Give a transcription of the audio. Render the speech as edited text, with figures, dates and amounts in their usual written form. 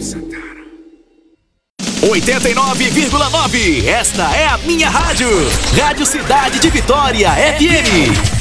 89,9. Esta é a minha rádio. Rádio Cidade de Vitória FM.